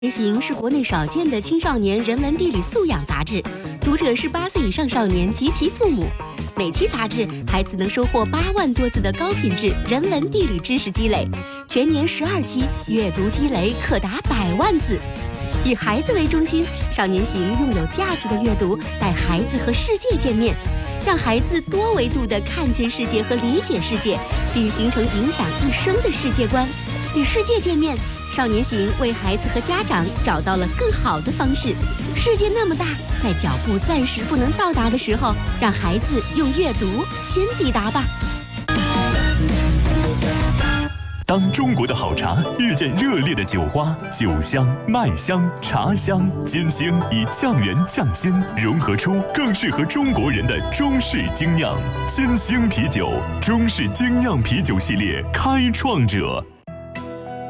行是国内少见的青少年人文地理素养杂志，读者是8岁以上少年及其父母。每期杂志，孩子能收获8万多字的高品质人文地理知识积累，全年12期，阅读积累可达100万字。以孩子为中心，少年行用有价值的阅读带孩子和世界见面，让孩子多维度地看见世界和理解世界，并形成影响一生的世界观。与世界见面，少年行为孩子和家长找到了更好的方式。世界那么大，在脚步暂时不能到达的时候，让孩子用阅读先抵达吧。 当中国的好茶遇见热烈的酒花，酒香、麦香、茶香，金星以酱园匠心融合出更适合中国人的中式精酿。金星啤酒，中式精酿啤酒系列开创者。